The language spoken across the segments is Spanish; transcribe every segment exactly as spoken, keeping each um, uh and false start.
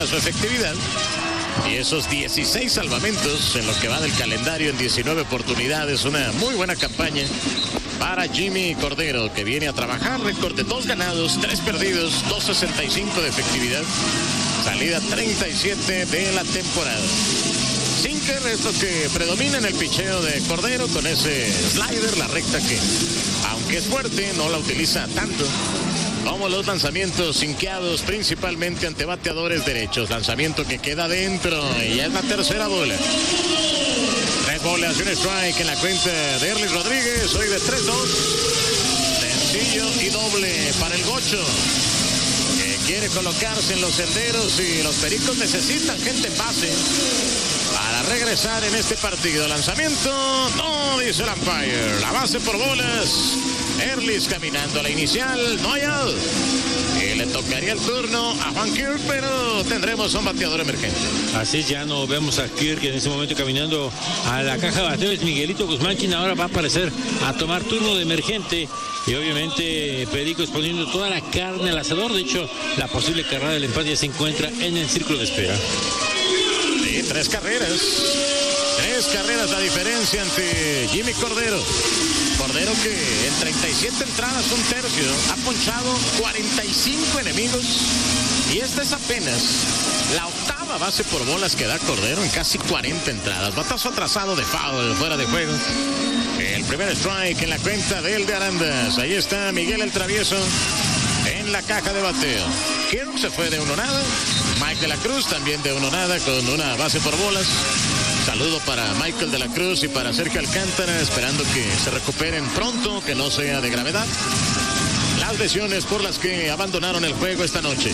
su efectividad. Y esos dieciséis salvamentos en lo que va del calendario en diecinueve oportunidades. Una muy buena campaña para Jimmy Cordero, que viene a trabajar. Récord de dos ganados, tres perdidos, dos sesenta y cinco de efectividad. Salida treinta y siete de la temporada. Sinker es lo que predomina en el picheo de Cordero, con ese slider, la recta que, aunque es fuerte, no la utiliza tanto como los lanzamientos sinqueados, principalmente ante bateadores derechos. Lanzamiento que queda dentro y ya es la tercera bola. Tres bolas y un strike en la cuenta de Erlis Rodríguez. Hoy de tres dos. Sencillo y doble para el Gocho, que quiere colocarse en los senderos, y los Pericos necesitan gente en base para regresar en este partido. Lanzamiento, no, dice el umpire. La base por bolas. Erlis caminando a la inicial, no hay out. Y le tocaría el turno a Juan Kirk, pero tendremos un bateador emergente. Así ya no vemos a Kirk en ese momento caminando a la caja de bateo. Es Miguelito Guzmán quien ahora va a aparecer a tomar turno de emergente. Y obviamente Pericos poniendo toda la carne al asador. De hecho, la posible carrera del empate ya se encuentra en el círculo de espera. Sí, tres carreras. Tres carreras la diferencia ante Jimmy Cordero. Cordero que en treinta y siete entradas, un tercio, ha ponchado cuarenta y cinco enemigos. Y esta es apenas la octava base por bolas que da Cordero en casi cuarenta entradas. Batazo atrasado de foul, fuera de juego. El primer strike en la cuenta del de Arandas. Ahí está Miguel el Travieso en la caja de bateo. Kirk se fue de uno nada. Mike de la Cruz también de uno nada con una base por bolas. Saludo para Michael de la Cruz y para Sergio Alcántara, esperando que se recuperen pronto, que no sea de gravedad. Las lesiones por las que abandonaron el juego esta noche.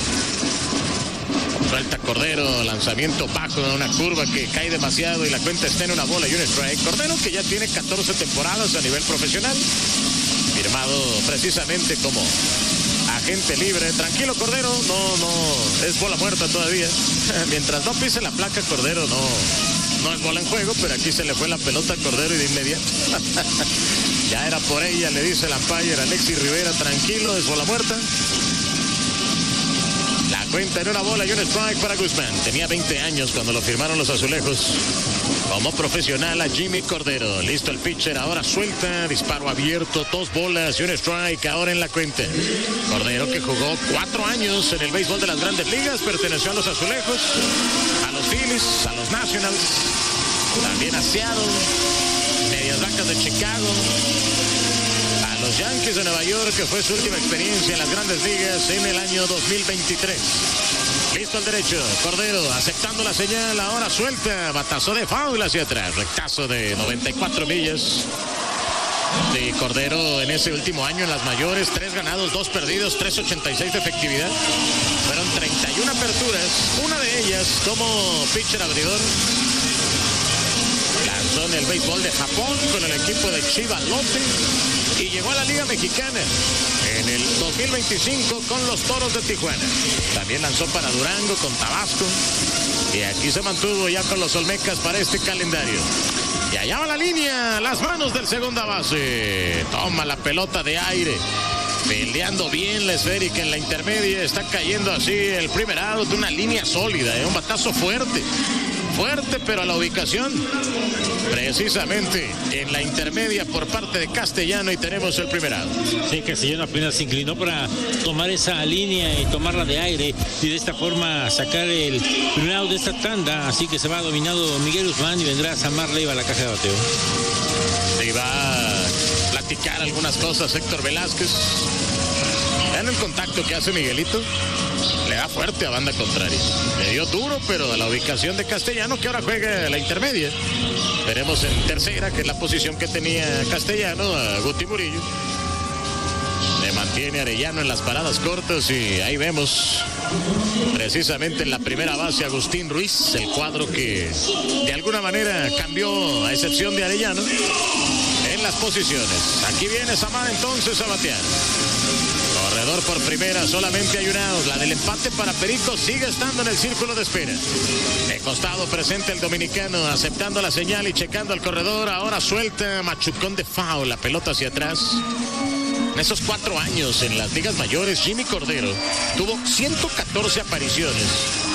Suelta Cordero, lanzamiento bajo, una curva que cae demasiado y la cuenta está en una bola y un strike. Cordero, que ya tiene catorce temporadas a nivel profesional, firmado precisamente como agente libre. Tranquilo, Cordero, no, no, es bola muerta todavía. Mientras no pise la placa, Cordero no, no es bola en juego, pero aquí se le fue la pelota a Cordero y de inmediato ya era por ella, le dice el umpire Alexis Rivera, tranquilo, es bola muerta. La cuenta en una bola y un strike para Guzmán. Tenía veinte años cuando lo firmaron los Azulejos como profesional a Jimmy Cordero. Listo el pitcher, ahora suelta, disparo abierto, dos bolas y un strike ahora en la cuenta. Cordero, que jugó cuatro años en el béisbol de las Grandes Ligas, perteneció a los Azulejos, a los Phillies, a los Nationals, también a Seattle, Medias Blancas de Chicago, a los Yankees de Nueva York, que fue su última experiencia en las Grandes Ligas en el año dos mil veintitrés. Listo al derecho, Cordero aceptando la señal, ahora suelta, batazo de foul hacia atrás, rectazo de noventa y cuatro millas de Cordero en ese último año en las mayores. Tres ganados, dos perdidos, tres ochenta y seis de efectividad. Fueron treinta y una aperturas, una de ellas como pitcher abridor. Lanzó en el béisbol de Japón con el equipo de Chiba Lotte y llegó a la Liga Mexicana en el dos mil veinticinco con los Toros de Tijuana. También lanzó para Durango con Tabasco y aquí se mantuvo ya con los Olmecas para este calendario. Y allá va la línea, las manos del segunda base. Toma la pelota de aire, peleando bien la esférica en la intermedia. Está cayendo así el primer out, una línea sólida, ¿eh? Un batazo fuerte. Fuerte, pero a la ubicación precisamente en la intermedia por parte de Castellano, y tenemos el primer out. Sí, Castellano apenas se inclinó para tomar esa línea y tomarla de aire y de esta forma sacar el primer out de esta tanda. Así que se va dominado Miguel Guzmán y vendrá Samar Leiva a la caja de bateo. Se va a platicar algunas cosas Héctor Velázquez. Vean el contacto que hace Miguelito. Le da fuerte a banda contraria. Le dio duro, pero a la ubicación de Castellano, que ahora juega la intermedia. Veremos en tercera, que es la posición que tenía Castellano, a Guti Murillo. Le mantiene Arellano en las paradas cortas y ahí vemos precisamente en la primera base Agustín Ruiz, el cuadro que de alguna manera cambió a excepción de Arellano en las posiciones. Aquí viene Samar entonces a batear. Corredor por primera, solamente hay un out. La del empate para Pericos sigue estando en el círculo de espera. De costado presente el dominicano, aceptando la señal y checando al corredor. Ahora suelta, machucón de foul, la pelota hacia atrás. En esos cuatro años en las ligas mayores, Jimmy Cordero tuvo ciento catorce apariciones